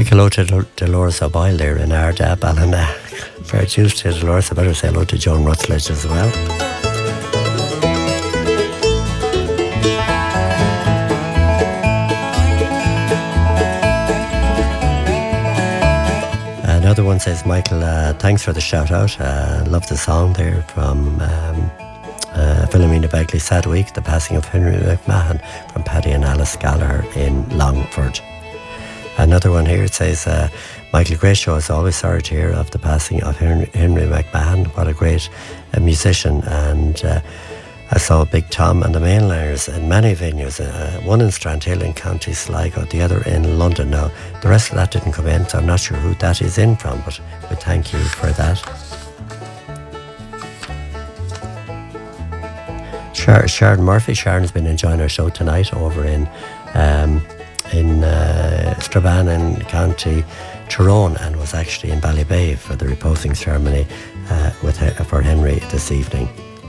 hello to Dolores O'Boyle there in Ardab, and fair dues to Dolores. I better say hello to Joan Rutledge as well. Another one says, Michael, thanks for the shout out. Love the song there from Philomena Begley. Sad week, the passing of Henry McMahon, from Paddy and Alice Gallagher in Longford. Another one here, it says, Michael, great show as always. Sorry to hear of the passing of Henry McMahon. What a great musician. And I saw Big Tom and the Mainliners in many venues, one in Strandhill in County Sligo, the other in London. Now, the rest of that didn't come in, so I'm not sure who that is in from, but we thank you for that. Sharon Murphy. Sharon's been enjoying our show tonight over in Strabane in County Tyrone, and was actually in Ballybay for the reposing ceremony for Henry this evening.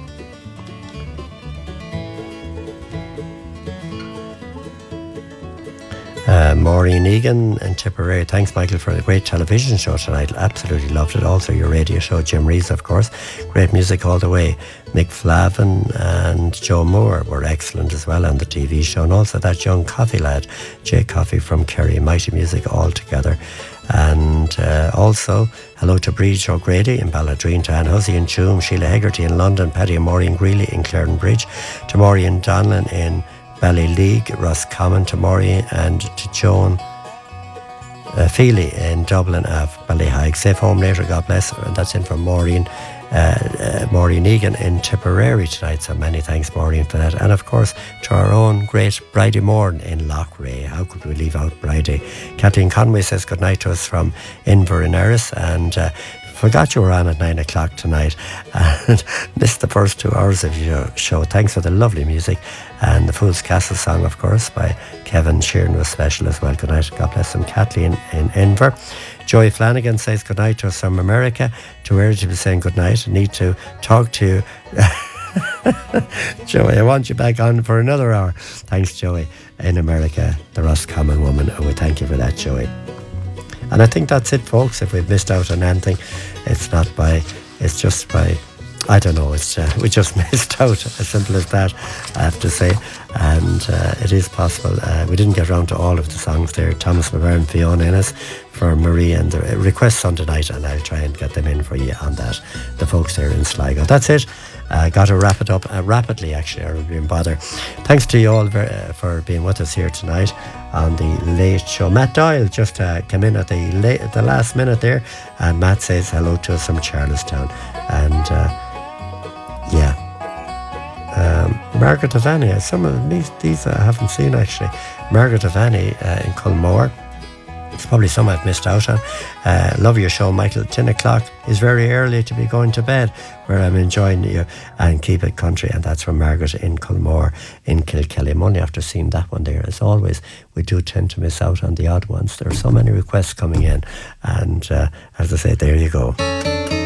Maureen Egan in Tipperary. Thanks, Michael, for the great television show tonight. Absolutely loved it. Also your radio show, Jim Rees, of course. Great music all the way. Mick Flavin and Joe Moore were excellent as well on the TV show. And also that young Coffee lad, Jay Coffey from Kerry. Mighty music all together. And also, hello to Breach O'Grady in Balladreen, to Anne Hussey in Tuam, Sheila Hegarty in London, Paddy and Maureen Greeley in Claren Bridge, to Maureen Donlan in Ballyleague, Roscommon, to Maureen and to Joan Feely in Dublin of Ballyhaig. Safe home later, God bless her. And that's in from Maureen Egan in Tipperary tonight. So many thanks, Maureen, for that. And of course, to our own great Bridie Moore in Loughrea. How could we leave out Bridie? Kathleen Conway says good night to us from Inver in Erris, and forgot you were on at 9 o'clock tonight and missed the first 2 hours of your show. Thanks for the lovely music, and the Fool's Castle song, of course, by Kevin Sheeran was special as well. Good night. God bless him. Kathleen in Inver. Joey Flanagan says good night to us from America. To where did you be saying good night? I need to talk to you. Joey, I want you back on for another hour. Thanks, Joey, in America, the Roscommon woman. And we thank you for that, Joey. And I think that's it, folks. If we've missed out on anything, it's just by, I don't know, we just missed out, as simple as that, I have to say. And it is possible. We didn't get around to all of the songs there. Thomas McByrne, Fiona Innes for Marie, and the requests on tonight, and I'll try and get them in for you on that. The folks there in Sligo. That's it. Got to wrap it up rapidly, actually, or being bother. Thanks to you all for being with us here tonight on the late show. Matt Doyle just came in at the last minute there, and Matt says hello to us from Charlestown. And Margaret Avani, some of these I haven't seen actually. Margaret Avani in Culmore. It's probably some I've missed out on. Love your show, Michael. 10 o'clock is very early to be going to bed, where I'm enjoying you, and keep it country. And that's from Margaret in Culmore in Kilkelly. I'm only after seeing that one there. As always, we do tend to miss out on the odd ones. There are so many requests coming in, and as I say, there you go.